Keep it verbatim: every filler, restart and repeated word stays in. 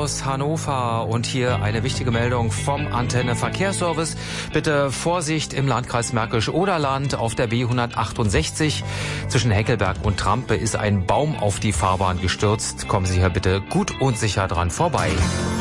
aus Hannover und hier eine wichtige Meldung vom Antenne Verkehrsservice. Bitte Vorsicht im Landkreis Märkisch-Oderland auf der B hundertachtundsechzig. Zwischen Heckelberg und Trampe ist ein Baum auf die Fahrbahn gestürzt. Kommen Sie hier bitte gut und sicher dran vorbei.